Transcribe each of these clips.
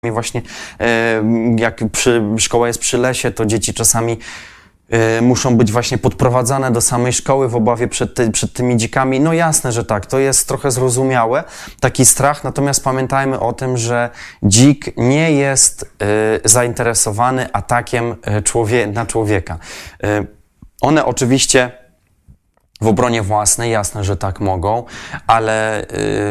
właśnie jak szkoła jest przy lesie, to dzieci czasami muszą być właśnie podprowadzane do samej szkoły w obawie przed tymi dzikami. No jasne, że tak, to jest trochę zrozumiałe, taki strach, natomiast pamiętajmy o tym, że dzik nie jest zainteresowany atakiem na człowieka. One oczywiście w obronie własnej, jasne, że tak mogą, ale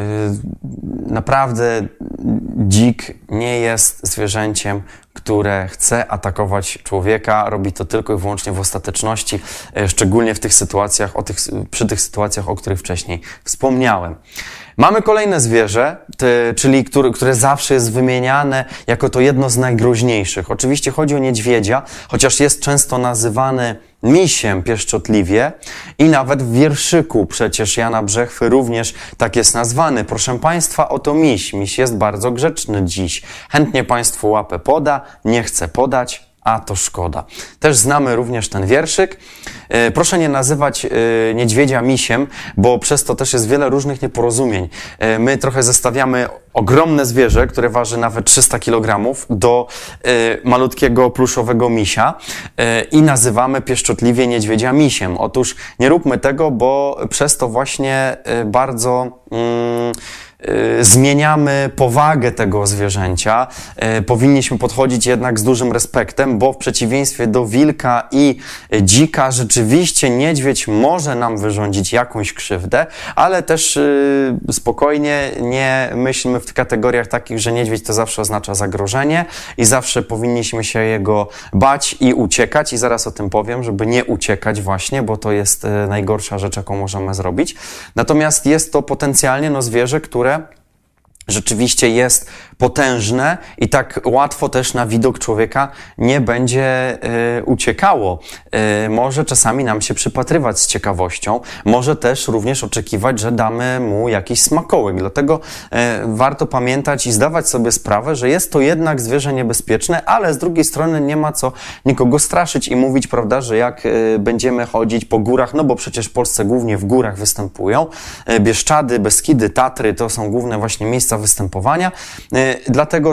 naprawdę dzik nie jest zwierzęciem, które chce atakować człowieka. Robi to tylko i wyłącznie w ostateczności, szczególnie w tych sytuacjach, przy tych sytuacjach, o których wcześniej wspomniałem. Mamy kolejne zwierzę, czyli które zawsze jest wymieniane jako to jedno z najgroźniejszych. Oczywiście chodzi o niedźwiedzia, chociaż jest często nazywany misiem pieszczotliwie i nawet w wierszyku przecież Jana Brzechwy również tak jest nazwany. Proszę Państwa, oto miś. Miś jest bardzo grzeczny dziś. Chętnie Państwu łapę poda, nie chce podać, a to szkoda. Też znamy również ten wierszyk. Proszę nie nazywać niedźwiedzia misiem, bo przez to też jest wiele różnych nieporozumień. My trochę zestawiamy ogromne zwierzę, które waży nawet 300 kg do malutkiego pluszowego misia i nazywamy pieszczotliwie niedźwiedzia misiem. Otóż nie róbmy tego, bo przez to właśnie bardzo zmieniamy powagę tego zwierzęcia. Powinniśmy podchodzić jednak z dużym respektem, bo w przeciwieństwie do wilka i dzika rzeczywiście niedźwiedź może nam wyrządzić jakąś krzywdę, ale też spokojnie nie myślmy w kategoriach takich, że niedźwiedź to zawsze oznacza zagrożenie i zawsze powinniśmy się jego bać i uciekać i zaraz o tym powiem, żeby nie uciekać właśnie, bo to jest najgorsza rzecz, jaką możemy zrobić. Natomiast jest to potencjalnie zwierzę, które rzeczywiście jest potężne i tak łatwo też na widok człowieka nie będzie uciekało. Może czasami nam się przypatrywać z ciekawością, może też również oczekiwać, że damy mu jakiś smakołyk. Dlatego warto pamiętać i zdawać sobie sprawę, że jest to jednak zwierzę niebezpieczne, ale z drugiej strony nie ma co nikogo straszyć i mówić, prawda, że jak będziemy chodzić po górach, no bo przecież w Polsce głównie w górach występują, Bieszczady, Beskidy, Tatry to są główne właśnie miejsca występowania. Dlatego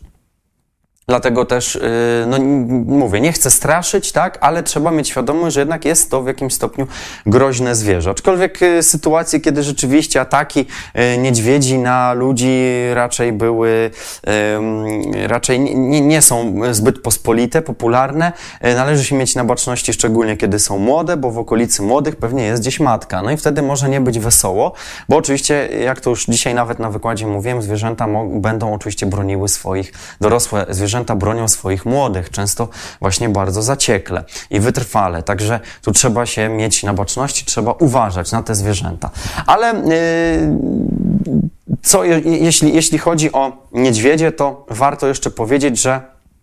też, no mówię, nie chcę straszyć, tak, ale trzeba mieć świadomość, że jednak jest to w jakimś stopniu groźne zwierzę. Aczkolwiek sytuacje, kiedy rzeczywiście ataki niedźwiedzi na ludzi raczej nie są zbyt pospolite, popularne. Należy się mieć na baczności, szczególnie kiedy są młode, bo w okolicy młodych pewnie jest gdzieś matka. No i wtedy może nie być wesoło, bo oczywiście, jak to już dzisiaj nawet na wykładzie mówiłem, zwierzęta będą oczywiście broniły dorosłe zwierzęta bronią swoich młodych, często właśnie bardzo zaciekle i wytrwale. Także tu trzeba się mieć na baczności, trzeba uważać na te zwierzęta. Ale jeśli chodzi o niedźwiedzie, to warto jeszcze powiedzieć, że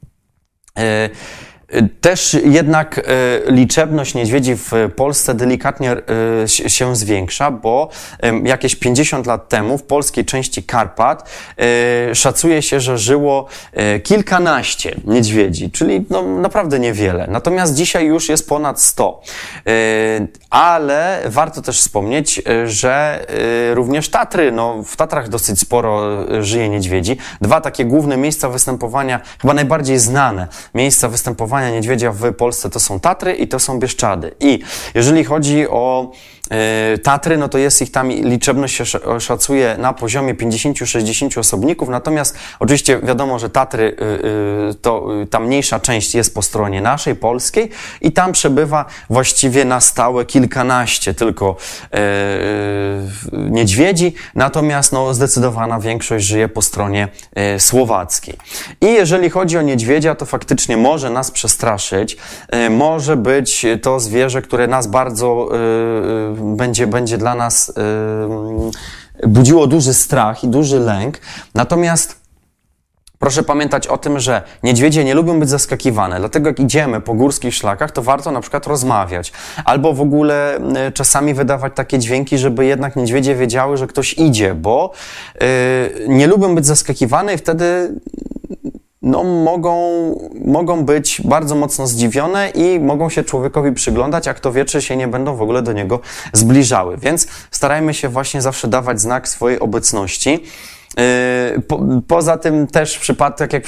też jednak liczebność niedźwiedzi w Polsce delikatnie się zwiększa, bo jakieś 50 lat temu w polskiej części Karpat szacuje się, że żyło kilkanaście niedźwiedzi, czyli no, naprawdę niewiele. Natomiast dzisiaj już jest ponad 100. Ale warto też wspomnieć, że również Tatry, no w Tatrach dosyć sporo żyje niedźwiedzi. Dwa takie główne miejsca występowania, chyba najbardziej znane miejsca występowania niedźwiedzia w Polsce to są Tatry i to są Bieszczady. I jeżeli chodzi o Tatry, no to jest ich tam, liczebność się szacuje na poziomie 50-60 osobników, natomiast oczywiście wiadomo, że Tatry, to ta mniejsza część jest po stronie naszej, polskiej i tam przebywa właściwie na stałe kilkanaście tylko niedźwiedzi, natomiast no, zdecydowana większość żyje po stronie słowackiej. I jeżeli chodzi o niedźwiedzia, to faktycznie może nas przestraszyć, może być to zwierzę, które nas bardzo będzie dla nas budziło duży strach i duży lęk. Natomiast proszę pamiętać o tym, że niedźwiedzie nie lubią być zaskakiwane, dlatego jak idziemy po górskich szlakach, to warto na przykład rozmawiać, albo w ogóle czasami wydawać takie dźwięki, żeby jednak niedźwiedzie wiedziały, że ktoś idzie, bo nie lubią być zaskakiwane i wtedy no, mogą być bardzo mocno zdziwione i mogą się człowiekowi przyglądać, a kto wie, czy się nie będą w ogóle do niego zbliżały. Więc starajmy się właśnie zawsze dawać znak swojej obecności. Poza tym też w przypadku, tak jak